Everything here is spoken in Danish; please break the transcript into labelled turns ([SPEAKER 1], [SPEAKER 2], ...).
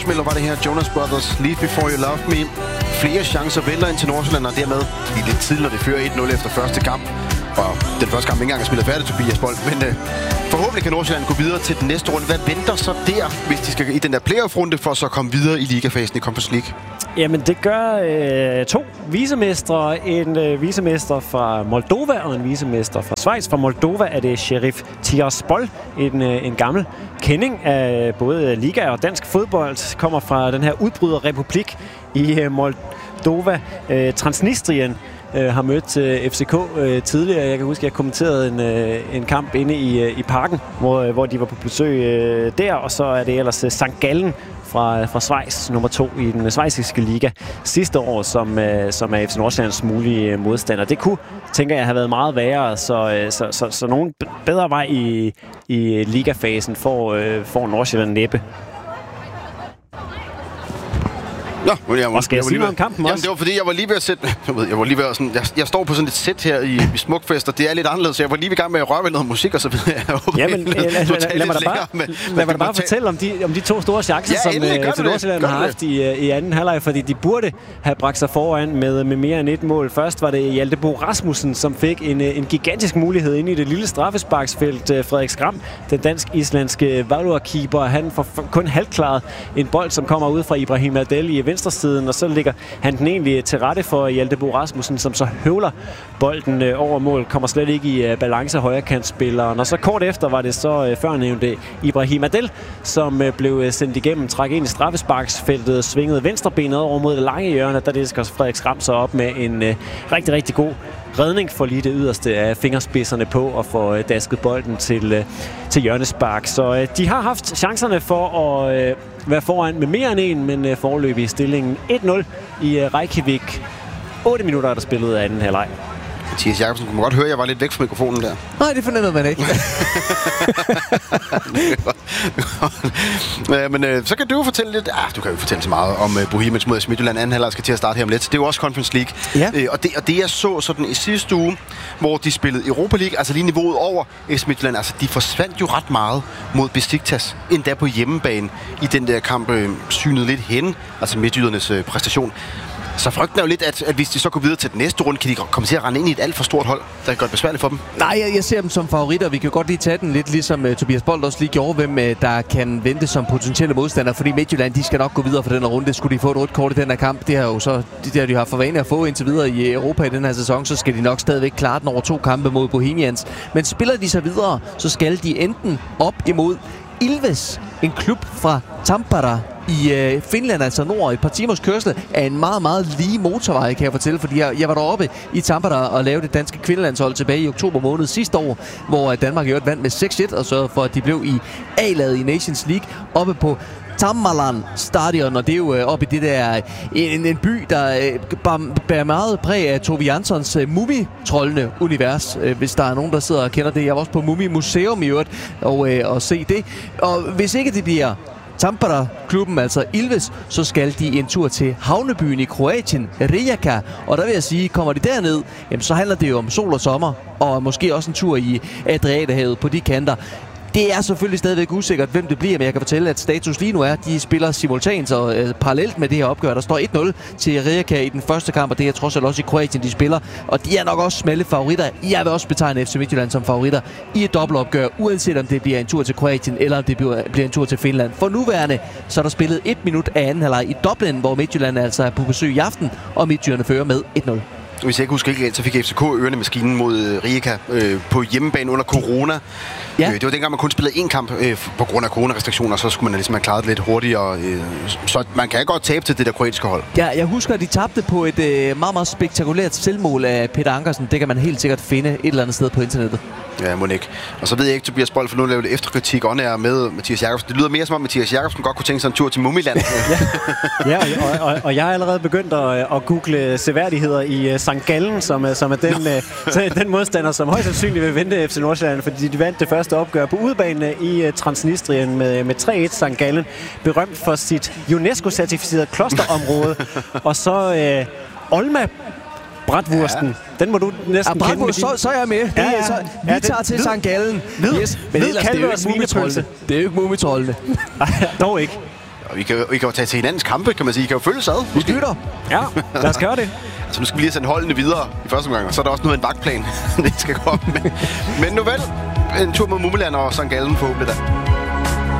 [SPEAKER 1] dødsmelder var det her. Jonas Brothers, Leave Before You Love Me. Flere chancer venter ind til Nordsjælland, og dermed lige lidt tidligt, når det fører 1-0 efter første kamp. Og den første kamp ikke engang er spillet færdigt, Tobias Bold. Men forhåbentlig kan Nordsjælland gå videre til den næste runde. Hvad venter så der, hvis de skal i den der playoff-runde, for så at komme videre i ligafasen i Conference League?
[SPEAKER 2] Jamen, det gør 2 visemestre. En visemester fra Moldova og en visemester fra Schweiz. Fra Moldova er det Sheriff Tiraspol, en gammel kending af både liga og dansk fodbold. Kommer fra den her udbryderrepublik i Moldova. Transnistrien har mødt FCK tidligere. Jeg kan huske, at jeg kommenterede en kamp inde i parken, hvor de var på besøg der. Og så er det ellers St. Gallen fra Schweiz, nummer 2 i den schweiziske liga sidste år, som er FC Nordsjællands mulige modstander. Det kunne, tænker jeg, have været meget værre, så nogen bedre vej i ligafasen får Nordsjælland næppe.
[SPEAKER 1] Nå,
[SPEAKER 2] og skal jeg sige noget om kampen også?
[SPEAKER 1] Jamen, det var fordi, jeg var lige ved at sætte... Jeg står på sådan et sæt her i Smukfest, og det er lidt anderledes, så jeg var lige ved gang med at røre ved noget musik og så videre.
[SPEAKER 2] Jamen, lad mig da bare fortælle om de 2 store chancer, som FC Nordsjælland har haft i anden halvleg, fordi de burde have bragt sig foran med mere end 1 mål. Først var det Hjalte Bo Rasmussen, som fik en gigantisk mulighed inde i det lille straffesparksfelt. Frederik Skram, den dansk-islandske Valur-keeper, han får kun halvklaret en bold, som kommer ud fra Ibrahim Adel i venstresiden, og så ligger han den egentlig til rette for Hjalte Bo Rasmussen, som så høvler bolden over mål, kommer slet ikke i balance højrekantspilleren. Og så kort efter var det så førnævnte Ibrahim Adel, som blev sendt igennem, træk ind i straffesparksfeltet, svingede venstrebenet over mod det lange hjørne, der disker Frederik Skram så op med en rigtig, rigtig god redning for lige det yderste af fingerspidserne på og få dasket bolden til hjørnespark. Så de har haft chancerne for at være foran med mere end 1, men foreløbig i stillingen 1-0 i Reykjavik. 8 minutter er der spillet af anden halvleg.
[SPEAKER 1] Mathias Jakobsen, kunne man godt høre, at jeg var lidt væk fra mikrofonen der?
[SPEAKER 3] Nej, det fornemmede man ikke.
[SPEAKER 1] Men så kan du jo fortælle lidt... du kan jo fortælle så meget om Bohemians mod Midtjylland. Anden halvleg skal til at starte her om lidt. Det er jo også Conference League.
[SPEAKER 3] Ja.
[SPEAKER 1] Og det jeg så sådan i sidste uge, hvor de spillede Europa League, altså lige niveauet over FC Midtjylland, altså de forsvandt jo ret meget mod Besiktas, endda på hjemmebane i den der kamp, synede lidt hen, altså midtjydernes præstation. Så frygten er jo lidt, at hvis de så går videre til den næste runde, kan de komme til at rende ind i et alt for stort hold, der kan gøre det besværligt for dem.
[SPEAKER 3] Nej, jeg ser dem som favoritter. Vi kan godt lige tage den lidt, ligesom Tobias Bold også lige gjorde, hvem der kan vente som potentielle modstandere, fordi Midtjylland, de skal nok gå videre for den her runde. Skulle de få et rødt kort i den her kamp, det har jo så de har for vane at få indtil videre i Europa i den her sæson, så skal de nok stadigvæk klare den over 2 kampe mod Bohemians. Men spiller de så videre, så skal de enten op imod Ilves, en klub fra Tampere i Finland, altså nord, et par timers kørsel af en meget, meget lige motorvej, kan jeg fortælle, fordi jeg var deroppe i Tampere og lavede det danske kvindelandshold tilbage i oktober måned sidste år, hvor Danmark i øvrigt vandt med 6-1 og sørgede for, at de blev i A-laget i Nations League oppe på Tammalan Stadion, og det er jo oppe i det der en by, der bærer meget præg af Tove Janssons Mumitrollene univers, hvis der er nogen, der sidder og kender det. Jeg var også på Mumimuseum i øvrigt og se det. Og hvis ikke det bliver Tampere-klubben, altså Ilves, så skal de en tur til havnebyen i Kroatien, Rijeka. Og der vil jeg sige, kommer de derned, jamen, så handler det jo om sol og sommer, og måske også en tur i Adriaterhavet på de kanter. Det er selvfølgelig stadigvæk usikkert, hvem det bliver, men jeg kan fortælle, at status lige nu er, at de spiller simultant og parallelt med det her opgør. Der står 1-0 til Rijeka i den første kamp, og det er trods alt også i Kroatien, de spiller. Og de er nok også smalle favoritter. Jeg vil også betegne FC Midtjylland som favoritter i et dobbeltopgør, uanset om det bliver en tur til Kroatien, eller om det bliver en tur til Finland. For nuværende, så er der spillet 1 minut af anden halvleg i Dublin, hvor Midtjylland altså er på besøg i aften, og Midtjylland fører med 1-0.
[SPEAKER 1] Hvis jeg ikke husker helt, så fik FCK ørerne maskinen mod Rijeka på hjemmebane under corona. Ja. Det var dengang, man kun spillede 1 kamp på grund af coronarestriktioner, så skulle man ligesom have klaret det lidt hurtigere. Så man kan godt tabe til det der kroatiske hold.
[SPEAKER 3] Ja, jeg husker, at de tabte på et meget, meget spektakulært selvmål af Peter Ankersen. Det kan man helt sikkert finde et eller andet sted på internettet.
[SPEAKER 1] Ja, Monique. Og så ved jeg ikke, Tobias Bold, for nu laver lidt efterkritik on-air med Mathias Jakobsen. Det lyder mere som om, Mathias Jakobsen godt kunne tænke sig en tur til Mumiland.
[SPEAKER 2] og jeg har allerede begyndt at google seværdigheder i St. Gallen, som er den modstander, som højst sandsynligt vil vente FC Nordsjælland, fordi de vandt det første opgør på udebane i Transnistrien med 3-1. St. Gallen, berømt for sit UNESCO-certificerede klosterområde. Og så Olma Bratwursten. Ja. Den må du næsten kende med
[SPEAKER 3] så er jeg med. Vi tager til St. Gallen.
[SPEAKER 2] Yes. Men ellers, det er jo ikke mumitrollene.
[SPEAKER 3] Det er jo ikke mumitrollene.
[SPEAKER 2] Dog ikke.
[SPEAKER 1] Og vi kan jo tage til hinandens kampe, kan man sige. I kan jo følges ad.
[SPEAKER 3] Vi lytter.
[SPEAKER 2] Ja, lad os gøre det.
[SPEAKER 1] Altså, nu skal vi lige sende holdene videre i første omgang, og så er der også noget af en vagtplan, det skal komme med. Men nu vel, en tur mod Mummeland og St. Gallen forhåbentlig da.